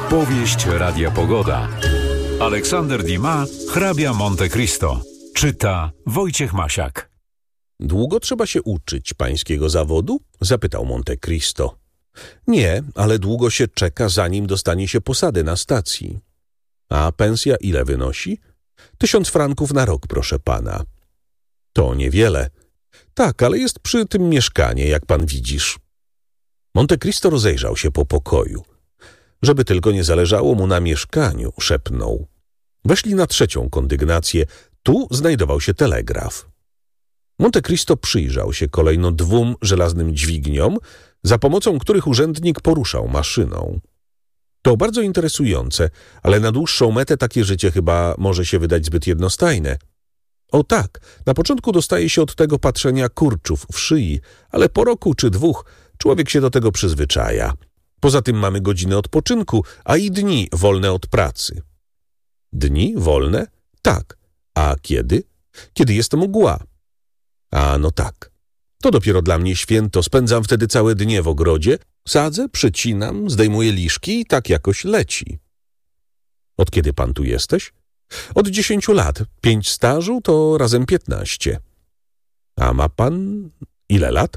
Powieść Radia Pogoda. Aleksander Dumas, Hrabia Monte Cristo. Czyta Wojciech Masiak. Długo trzeba się uczyć pańskiego zawodu? Zapytał Monte Cristo. Nie, ale długo się czeka, zanim dostanie się posady na stacji. A pensja ile wynosi? 1000 franków na rok, proszę pana. To niewiele. Tak, ale jest przy tym mieszkanie, jak pan widzisz. Monte Cristo rozejrzał się po pokoju. Żeby tylko nie zależało mu na mieszkaniu, szepnął. Weszli na 3. kondygnację. Tu znajdował się telegraf. Monte Cristo przyjrzał się kolejno 2 żelaznym dźwigniom, za pomocą których urzędnik poruszał maszyną. To bardzo interesujące, ale na dłuższą metę takie życie chyba może się wydać zbyt jednostajne. O tak, na początku dostaje się od tego patrzenia kurczów w szyi, ale po roku czy 2 człowiek się do tego przyzwyczaja. Poza tym mamy godziny odpoczynku, a i dni wolne od pracy. Dni wolne? Tak. A kiedy? Kiedy jest mgła. A no tak. To dopiero dla mnie święto. Spędzam wtedy całe dnie w ogrodzie, sadzę, przycinam, zdejmuję liszki i tak jakoś leci. Od kiedy pan tu jesteś? Od 10 lat. 5 stażu to razem 15. A ma pan ile lat?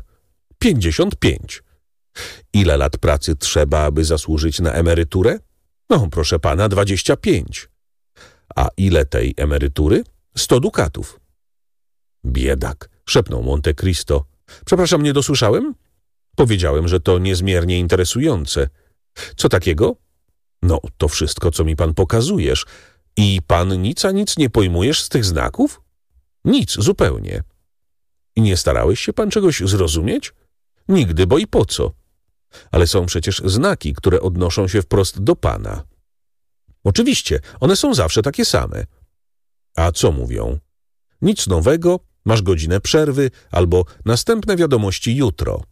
55. Ile lat pracy trzeba, aby zasłużyć na emeryturę? No, proszę pana, 25. A ile tej emerytury? 100 dukatów. Biedak, szepnął Monte Cristo. Przepraszam, nie dosłyszałem? Powiedziałem, że to niezmiernie interesujące. Co takiego? No, to wszystko, co mi pan pokazujesz. I pan nic a nic nie pojmujesz z tych znaków? Nic, zupełnie. I nie starałeś się pan czegoś zrozumieć? Nigdy, bo i po co? Ale są przecież znaki, które odnoszą się wprost do pana. Oczywiście, one są zawsze takie same. A co mówią? Nic nowego, masz godzinę przerwy, albo następne wiadomości jutro.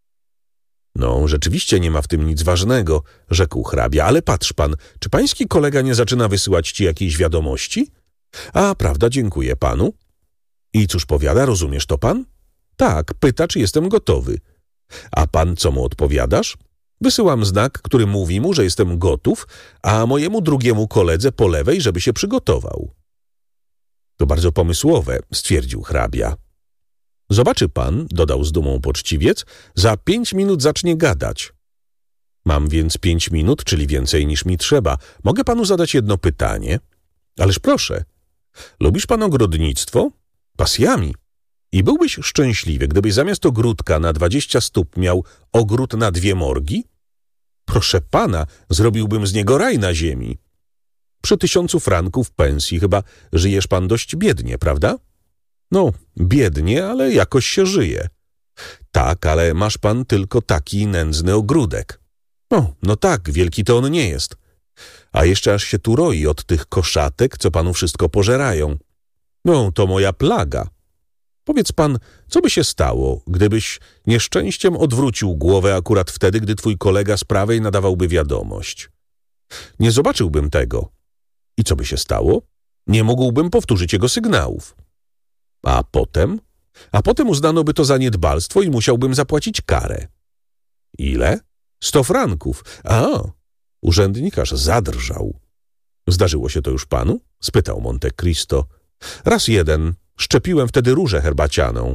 No, rzeczywiście nie ma w tym nic ważnego, rzekł hrabia, ale patrz pan, czy pański kolega nie zaczyna wysyłać ci jakiejś wiadomości? A, prawda, dziękuję panu. I cóż powiada, rozumiesz to pan? Tak, pyta, czy jestem gotowy. A pan co mu odpowiadasz? Wysyłam znak, który mówi mu, że jestem gotów, a mojemu drugiemu koledze po lewej, żeby się przygotował. To bardzo pomysłowe, stwierdził hrabia. Zobaczy pan, dodał z dumą poczciwiec, za 5 minut zacznie gadać. Mam więc 5 minut, czyli więcej niż mi trzeba. Mogę panu zadać jedno pytanie? Ależ proszę. Lubisz pan ogrodnictwo? Pasjami. I byłbyś szczęśliwy, gdybyś zamiast ogródka na 20 stóp miał ogród na 2 morgi? Proszę pana, zrobiłbym z niego raj na ziemi. Przy 1000 franków pensji chyba żyjesz pan dość biednie, prawda? No, biednie, ale jakoś się żyje. Tak, ale masz pan tylko taki nędzny ogródek. No tak, wielki to on nie jest. A jeszcze aż się tu roi od tych koszatek, co panu wszystko pożerają. No, to moja plaga. Powiedz pan, co by się stało, gdybyś nieszczęściem odwrócił głowę akurat wtedy, gdy twój kolega z prawej nadawałby wiadomość? Nie zobaczyłbym tego. I co by się stało? Nie mógłbym powtórzyć jego sygnałów. A potem? A potem uznano by to za niedbalstwo i musiałbym zapłacić karę. Ile? 100 franków. A, urzędnikarz zadrżał. Zdarzyło się to już panu? Spytał Monte Cristo. Raz jeden. Szczepiłem wtedy różę herbacianą.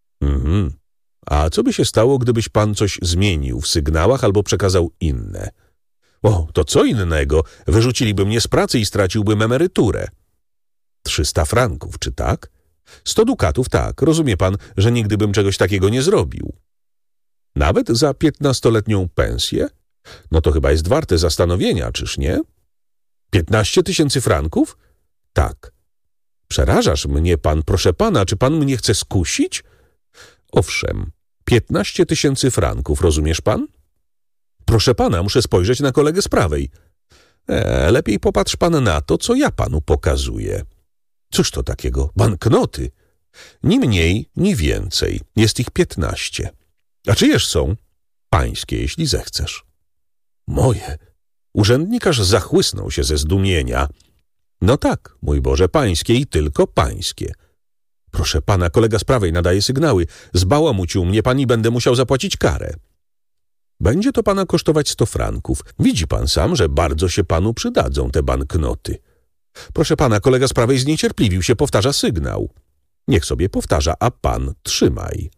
A co by się stało, gdybyś pan coś zmienił w sygnałach albo przekazał inne? O, to co innego? Wyrzuciliby mnie z pracy i straciłbym emeryturę. 300 franków, czy tak? 100 dukatów, tak. Rozumie pan, że nigdy bym czegoś takiego nie zrobił. Nawet za 15-letnią pensję? No to chyba jest warte zastanowienia, czyż nie? 15 000 franków? Tak. Przerażasz mnie pan, proszę pana, czy pan mnie chce skusić? Owszem, 15 000 franków, rozumiesz pan? Proszę pana, muszę spojrzeć na kolegę z prawej. Lepiej popatrz pan na to, co ja panu pokazuję. Cóż to takiego? Banknoty. Ni mniej, ni więcej. Jest ich 15. A czyjeż są? Pańskie, jeśli zechcesz. Moje. Urzędnikarz zachłysnął się ze zdumienia. No tak, mój Boże, pańskie i tylko pańskie. Proszę pana, kolega z prawej nadaje sygnały. Zbałamucił mnie pan i będę musiał zapłacić karę. Będzie to pana kosztować 100 franków. Widzi pan sam, że bardzo się panu przydadzą te banknoty. Proszę pana, kolega z prawej zniecierpliwił się, powtarza sygnał. Niech sobie powtarza, a pan trzymaj.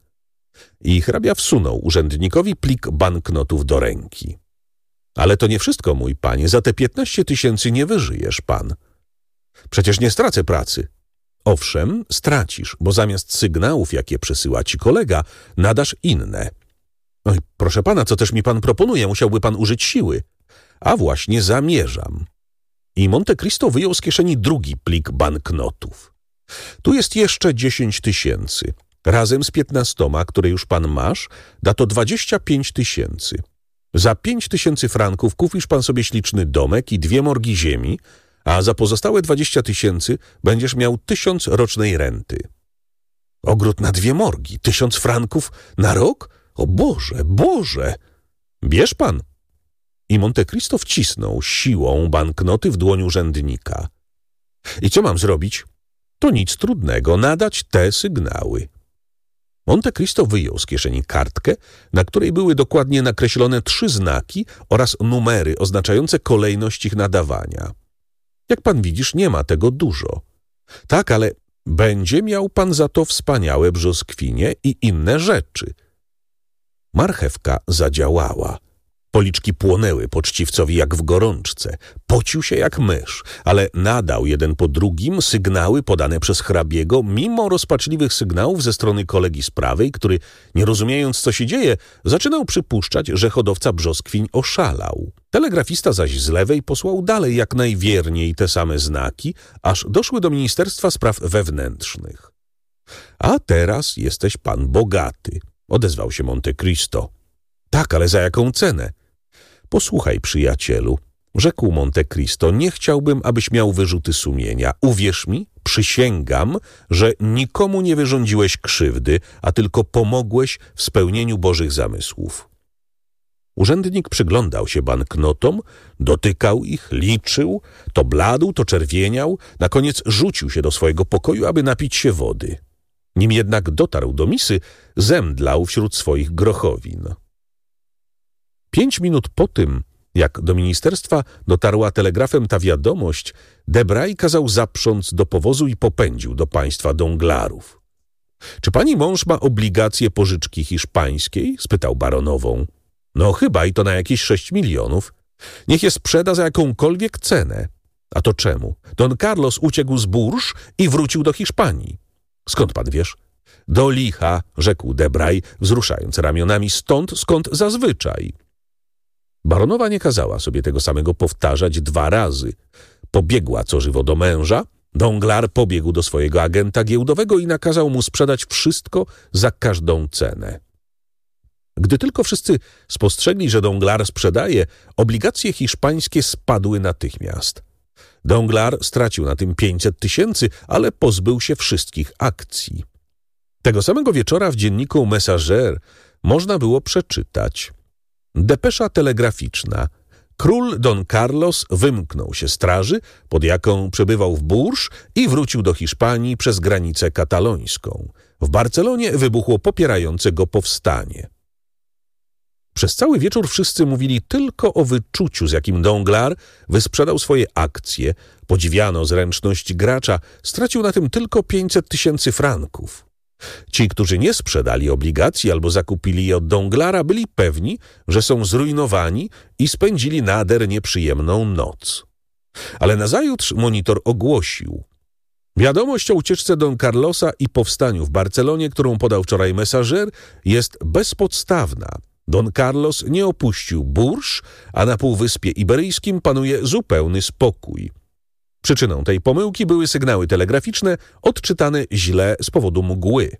I hrabia wsunął urzędnikowi plik banknotów do ręki. Ale to nie wszystko, mój panie, za te 15 000 nie wyżyjesz pan. Przecież nie stracę pracy. Owszem, stracisz, bo zamiast sygnałów, jakie przesyła ci kolega, nadasz inne. Oj, proszę pana, co też mi pan proponuje? Musiałby pan użyć siły. A właśnie zamierzam. I Monte Cristo wyjął z kieszeni drugi plik banknotów. Tu jest jeszcze 10 000. Razem z 15, które już pan masz, da to 25 000. Za 5 000 franków kupisz pan sobie śliczny domek i 2 morgi ziemi, a za pozostałe 20 000 będziesz miał 1000 rocznej renty. Ogród na 2 morgi, 1000 franków na rok? O Boże, Boże! Bierz pan! I Monte Cristo wcisnął siłą banknoty w dłoń urzędnika. I co mam zrobić? To nic trudnego, nadać te sygnały. Monte Cristo wyjął z kieszeni kartkę, na której były dokładnie nakreślone 3 znaki oraz numery oznaczające kolejność ich nadawania. Jak pan widzisz, nie ma tego dużo. Tak, ale będzie miał pan za to wspaniałe brzoskwinie i inne rzeczy. Marchewka zadziałała. Policzki płonęły poczciwcowi jak w gorączce. Pocił się jak mysz, ale nadał jeden po drugim sygnały podane przez hrabiego, mimo rozpaczliwych sygnałów ze strony kolegi z prawej, który, nie rozumiejąc, co się dzieje, zaczynał przypuszczać, że hodowca brzoskwiń oszalał. Telegrafista zaś z lewej posłał dalej jak najwierniej te same znaki, aż doszły do Ministerstwa Spraw Wewnętrznych. A teraz jesteś pan bogaty, odezwał się Monte Cristo. Tak, ale za jaką cenę? Posłuchaj, przyjacielu, rzekł Monte Cristo, nie chciałbym, abyś miał wyrzuty sumienia. Uwierz mi, przysięgam, że nikomu nie wyrządziłeś krzywdy, a tylko pomogłeś w spełnieniu Bożych zamysłów. Urzędnik przyglądał się banknotom, dotykał ich, liczył, to bladł, to czerwieniał, na koniec rzucił się do swojego pokoju, aby napić się wody. Nim jednak dotarł do misy, zemdlał wśród swoich grochowin. 5 minut po tym, jak do ministerstwa dotarła telegrafem ta wiadomość, Debray kazał zaprząc do powozu i popędził do państwa Donglarów. — Czy pani mąż ma obligacje pożyczki hiszpańskiej? — spytał baronową. — No chyba i to na jakieś 6 milionów. Niech je sprzeda za jakąkolwiek cenę. — A to czemu? Don Carlos uciekł z Bourges i wrócił do Hiszpanii. — Skąd pan wiesz? — Do licha, rzekł Debray, wzruszając ramionami, stąd, skąd zazwyczaj. Baronowa nie kazała sobie tego samego powtarzać 2 razy. Pobiegła co żywo do męża, Donglar pobiegł do swojego agenta giełdowego i nakazał mu sprzedać wszystko za każdą cenę. Gdy tylko wszyscy spostrzegli, że Donglar sprzedaje, obligacje hiszpańskie spadły natychmiast. Donglar stracił na tym 500 000, ale pozbył się wszystkich akcji. Tego samego wieczora w dzienniku Messager można było przeczytać: depesza telegraficzna. Król Don Carlos wymknął się straży, pod jaką przebywał w Bourges, i wrócił do Hiszpanii przez granicę katalońską. W Barcelonie wybuchło popierające go powstanie. Przez cały wieczór wszyscy mówili tylko o wyczuciu, z jakim Donglar wysprzedał swoje akcje. Podziwiano zręczność gracza, stracił na tym tylko 500 000 franków. Ci, którzy nie sprzedali obligacji albo zakupili je od Donglara, byli pewni, że są zrujnowani i spędzili nader nieprzyjemną noc. Ale nazajutrz monitor ogłosił: wiadomość o ucieczce Don Carlosa i powstaniu w Barcelonie, którą podał wczoraj Messager, jest bezpodstawna. Don Carlos nie opuścił Bourges, a na Półwyspie Iberyjskim panuje zupełny spokój. Przyczyną tej pomyłki były sygnały telegraficzne odczytane źle z powodu mgły.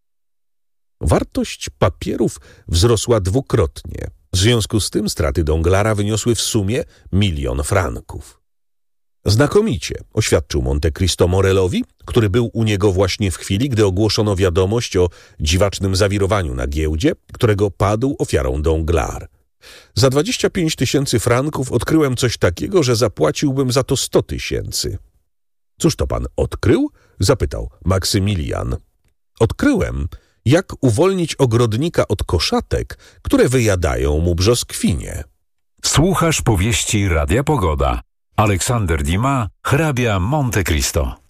Wartość papierów wzrosła 2-krotnie. W związku z tym straty Donglara wyniosły w sumie 1 000 000 franków. Znakomicie, oświadczył Monte Cristo Morelowi, który był u niego właśnie w chwili, gdy ogłoszono wiadomość o dziwacznym zawirowaniu na giełdzie, którego padł ofiarą Donglar. Za 25 000 franków odkryłem coś takiego, że zapłaciłbym za to 100 000. Cóż to pan odkrył? Zapytał Maksymilian. Odkryłem, Jak uwolnić ogrodnika od koszatek, które wyjadają mu brzoskwinie? Słuchasz powieści Radia Pogoda. Aleksander Dumas, hrabia Monte Cristo.